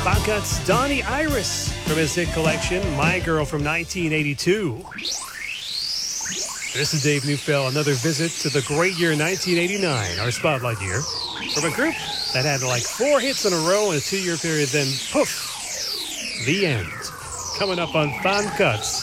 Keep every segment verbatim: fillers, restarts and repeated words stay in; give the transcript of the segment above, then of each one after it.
Five Cuts, Donnie Iris from his hit collection, My Girl from nineteen eighty-two. This is Dave Neufeld, another visit to the great year nineteen eighty-nine, our spotlight year, from a group that had like four hits in a row in a two-year period, then poof, the end. Coming up on Five Cuts.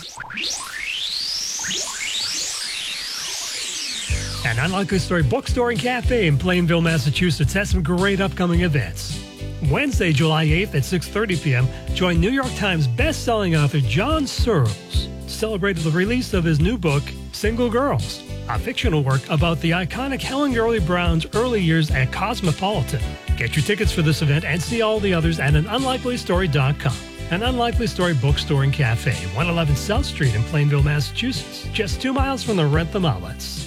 An Unlikely Story bookstore and cafe in Plainville, Massachusetts has some great upcoming events. Wednesday, July eighth at six thirty p.m., join New York Times best-selling author John Searles to celebrate the release of his new book, Single Girls, a fictional work about the iconic Helen Gurley Brown's early years at Cosmopolitan. Get your tickets for this event and see all the others at an unlikely story dot com. An Unlikely Story bookstore and cafe, one eleven South Street in Plainville, Massachusetts, just two miles from the Wrentham Outlets.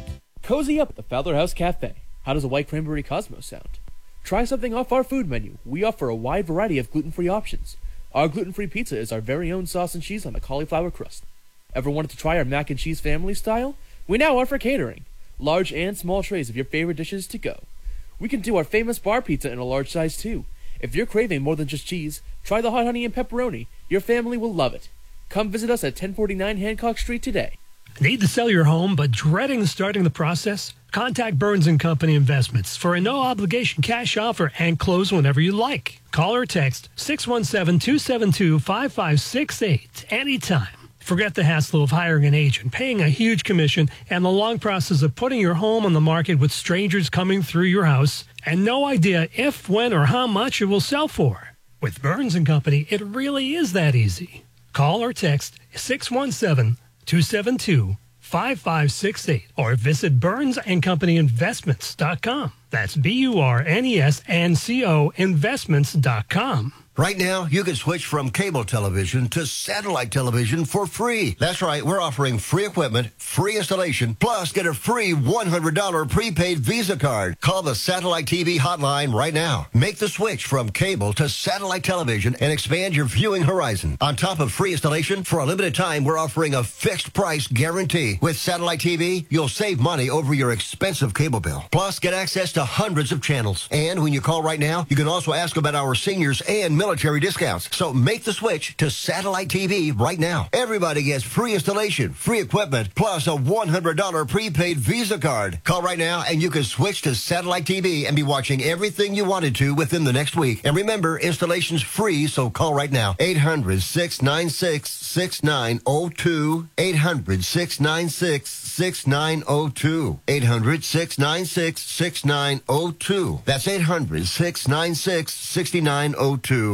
Cozy up at the Fowler House Cafe. How does a white cranberry Cosmos sound? Try something off our food menu. We offer a wide variety of gluten-free options. Our gluten-free pizza is our very own sauce and cheese on a cauliflower crust. Ever wanted to try our mac and cheese family style? We now offer catering. Large and small trays of your favorite dishes to go. We can do our famous bar pizza in a large size too. If you're craving more than just cheese, try the hot honey and pepperoni. Your family will love it. Come visit us at ten forty-nine Hancock Street today. Need to sell your home but dreading starting the process? Contact Burns and Company Investments for a no-obligation cash offer and close whenever you like. Call or text six one seven, two seven two, five five six eight anytime. Forget the hassle of hiring an agent, paying a huge commission, and the long process of putting your home on the market with strangers coming through your house and no idea if, when, or how much it will sell for. With Burns and Company, it really is that easy. Call or text six one seven, two seven two, five five six eight or visit burns and company investments dot com. That's B U R N E S N C O investments dot com. Right now, you can switch from cable television to satellite television for free. That's right, we're offering free equipment, free installation, plus get a free one hundred dollars prepaid Visa card. Call the Satellite T V hotline right now. Make the switch from cable to satellite television and expand your viewing horizon. On top of free installation, for a limited time, we're offering a fixed price guarantee. With Satellite T V, you'll save money over your expensive cable bill. Plus, get access to hundreds of channels. And when you call right now, you can also ask about our seniors and military discounts. So make the switch to Satellite T V right now. Everybody gets free installation, free equipment, plus a one hundred dollars prepaid Visa card. Call right now and you can switch to Satellite T V and be watching everything you wanted to within the next week. And remember, installation's free, so call right now. eight hundred, six nine six, six nine zero two. eight hundred, six nine six, six nine zero two. eight hundred, six nine six, six nine zero two. That's eight hundred, six nine six, six nine zero two.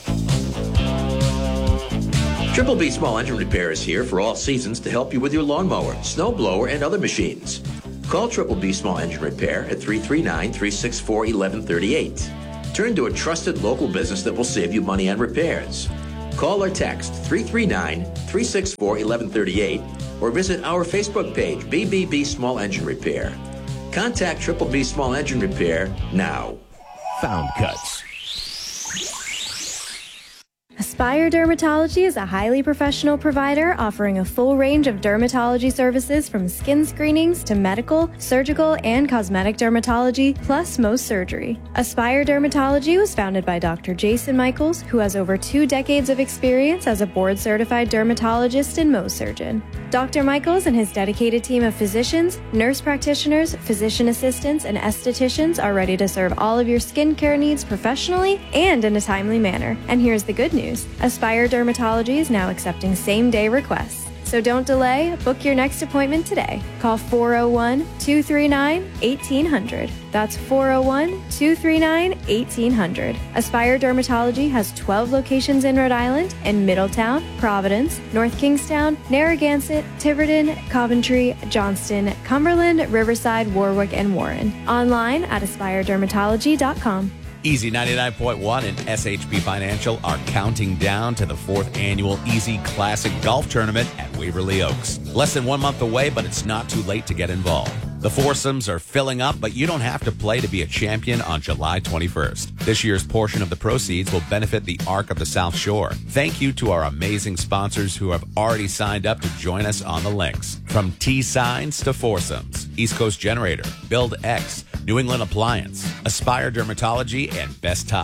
Triple B Small Engine Repair is here for all seasons to help you with your lawnmower, snowblower, and other machines. Call Triple B Small Engine Repair at three three nine, three six four, one one three eight. Turn to a trusted local business that will save you money on repairs. Call or text three three nine, three six four, one one three eight or visit our Facebook page, B B B Small Engine Repair. Contact Triple B Small Engine Repair now. Found Cuts. Aspire Dermatology is a highly professional provider offering a full range of dermatology services from skin screenings to medical, surgical, and cosmetic dermatology, plus Mohs surgery. Aspire Dermatology was founded by Doctor Jason Michaels, who has over two decades of experience as a board-certified dermatologist and Mohs surgeon. Doctor Michaels and his dedicated team of physicians, nurse practitioners, physician assistants, and estheticians are ready to serve all of your skincare needs professionally and in a timely manner. And here's the good news. Aspire Dermatology is now accepting same-day requests. So don't delay, book your next appointment today. Call four oh one, two three nine, eighteen hundred. That's four oh one, two three nine, eighteen hundred. Aspire Dermatology has twelve locations in Rhode Island in Middletown, Providence, North Kingstown, Narragansett, Tiverton, Coventry, Johnston, Cumberland, Riverside, Warwick, and Warren. Online at aspire dermatology dot com. Easy ninety-nine point one and S H B Financial are counting down to the fourth annual Easy Classic Golf Tournament at Waverly Oaks. Less than one month away, but it's not too late to get involved. The foursomes are filling up, but you don't have to play to be a champion on July twenty-first. This year's portion of the proceeds will benefit the Arc of the South Shore. Thank you to our amazing sponsors who have already signed up to join us on the links. From T-Signs to foursomes, East Coast Generator, Build X, New England Appliance, Aspire Dermatology, and Best Tile.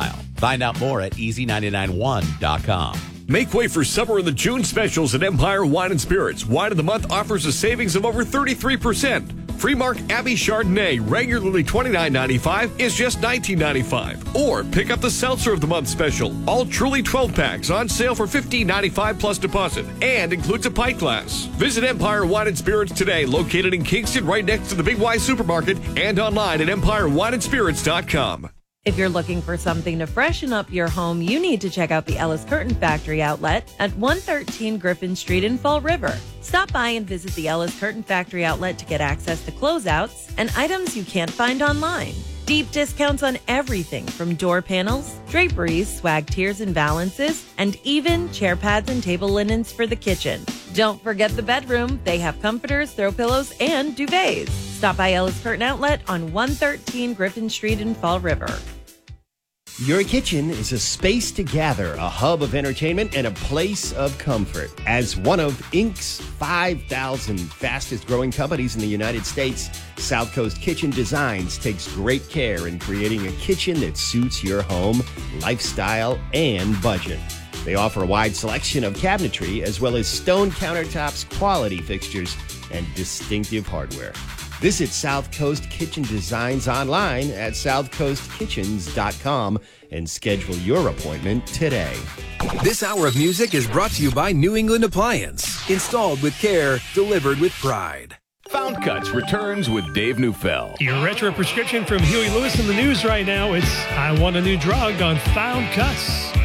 Find out more at easy nine nine one dot com. Make way for summer in the June specials at Empire Wine and Spirits. Wine of the Month offers a savings of over thirty-three percent. Freemark Abbey Chardonnay, regularly twenty-nine ninety-five, is just nineteen ninety-five. Or pick up the Seltzer of the Month special. All Truly twelve packs on sale for fifteen ninety-five plus deposit and includes a pint glass. Visit Empire Wine and Spirits today, located in Kingston right next to the Big Y Supermarket, and online at empire wine and spirits dot com. If you're looking for something to freshen up your home, you need to check out the Ellis Curtain Factory outlet at one thirteen Griffin Street in Fall River. Stop by and visit the Ellis Curtain Factory outlet to get access to closeouts and items you can't find online. Deep discounts on everything from door panels, draperies, swag tiers and valances, and even chair pads and table linens for the kitchen. Don't forget the bedroom. They have comforters, throw pillows, and duvets. Stop by Ellis Curtain Outlet on one thirteen Griffin Street in Fall River. Your kitchen is a space to gather, a hub of entertainment, and a place of comfort. As one of Incorporated's five thousand fastest growing companies in the United States, South Coast Kitchen Designs takes great care in creating a kitchen that suits your home, lifestyle, and budget. They offer a wide selection of cabinetry as well as stone countertops, quality fixtures, and distinctive hardware. Visit South Coast Kitchen Designs online at south coast kitchens dot com and schedule your appointment today. This hour of music is brought to you by New England Appliance. Installed with care, delivered with pride. Found Cuts returns with Dave Neufeld. Your retro prescription from Huey Lewis in the news right now. It's I Want a New Drug on Found Cuts.